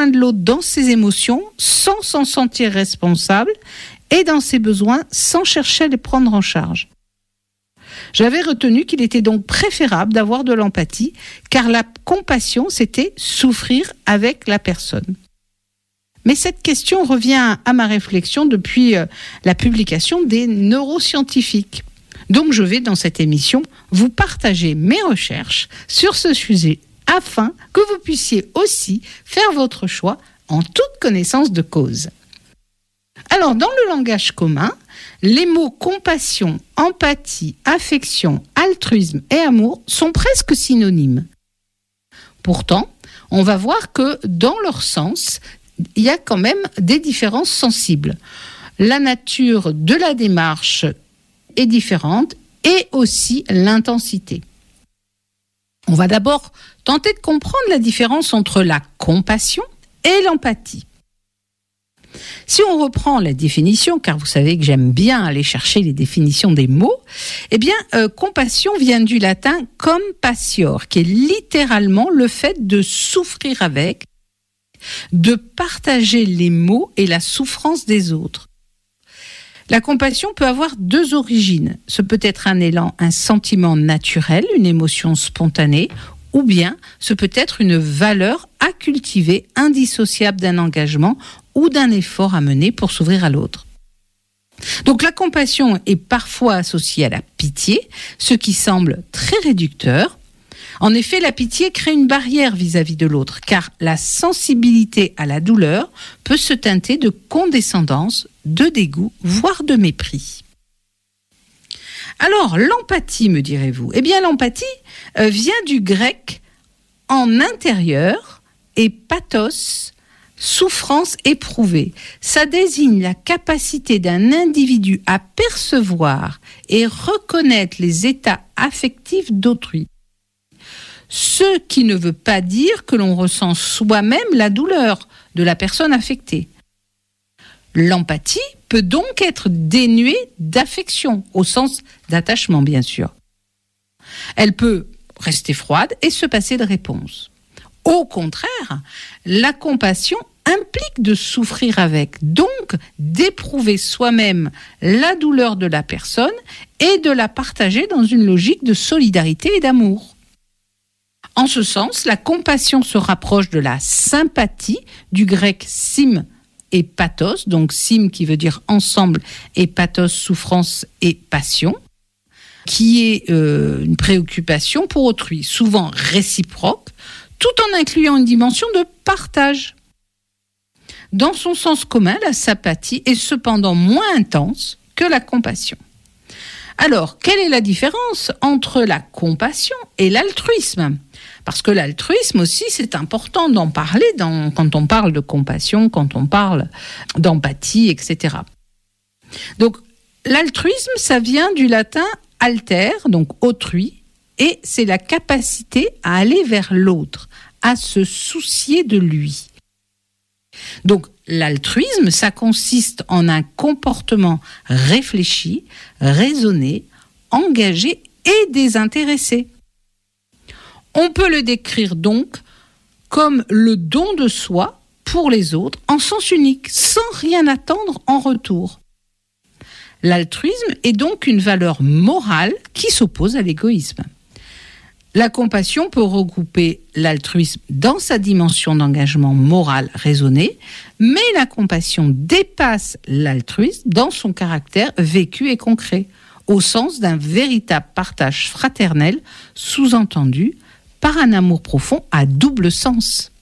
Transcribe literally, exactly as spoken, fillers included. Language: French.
soin de l'autre dans ses émotions sans s'en sentir responsable et dans ses besoins sans chercher à les prendre en charge. J'avais retenu qu'il était donc préférable d'avoir de l'empathie, car la compassion, c'était souffrir avec la personne. Mais cette question revient à ma réflexion depuis la publication des neuroscientifiques. Donc je vais dans cette émission vous partager mes recherches sur ce sujet afin que vous puissiez aussi faire votre choix en toute connaissance de cause. Alors, dans le langage commun, les mots compassion, empathie, affection, altruisme et amour sont presque synonymes. Pourtant, on va voir que dans leur sens, il y a quand même des différences sensibles. La nature de la démarche est différente et aussi l'intensité. On va d'abord tenter de comprendre la différence entre la compassion et l'empathie. Si on reprend la définition, car vous savez que j'aime bien aller chercher les définitions des mots, eh bien, euh, compassion vient du latin compassior, qui est littéralement le fait de souffrir avec, de partager les maux et la souffrance des autres. La compassion peut avoir deux origines. Ce peut être un élan, un sentiment naturel, une émotion spontanée, ou bien ce peut être une valeur à cultiver, indissociable d'un engagement ou d'un effort à mener pour s'ouvrir à l'autre. Donc la compassion est parfois associée à la pitié, ce qui semble très réducteur. En effet, la pitié crée une barrière vis-à-vis de l'autre, car la sensibilité à la douleur peut se teinter de condescendance, de dégoût, voire de mépris. Alors, l'empathie, me direz-vous ? Eh bien, l'empathie euh, vient du grec en intérieur et pathos, souffrance éprouvée. Ça désigne la capacité d'un individu à percevoir et reconnaître les états affectifs d'autrui. Ce qui ne veut pas dire que l'on ressent soi-même la douleur de la personne affectée. L'empathie peut donc être dénuée d'affection, au sens d'attachement bien sûr. Elle peut rester froide et se passer de réponse. Au contraire, la compassion implique de souffrir avec, donc d'éprouver soi-même la douleur de la personne et de la partager dans une logique de solidarité et d'amour. En ce sens, la compassion se rapproche de la sympathie, du grec sim et pathos, donc sim qui veut dire ensemble et pathos, souffrance et passion, qui est euh, une préoccupation pour autrui, souvent réciproque, tout en incluant une dimension de partage. Dans son sens commun, la sympathie est cependant moins intense que la compassion. Alors, quelle est la différence entre la compassion et l'altruisme ? Parce que l'altruisme aussi, c'est important d'en parler dans, quand on parle de compassion, quand on parle d'empathie, et cetera. Donc, l'altruisme, ça vient du latin alter, donc autrui, et c'est la capacité à aller vers l'autre, à se soucier de lui. Donc, l'altruisme, ça consiste en un comportement réfléchi, raisonné, engagé et désintéressé. On peut le décrire donc comme le don de soi pour les autres en sens unique, sans rien attendre en retour. L'altruisme est donc une valeur morale qui s'oppose à l'égoïsme. La compassion peut regrouper l'altruisme dans sa dimension d'engagement moral raisonné, mais la compassion dépasse l'altruisme dans son caractère vécu et concret, au sens d'un véritable partage fraternel, sous-entendu par un amour profond à double sens.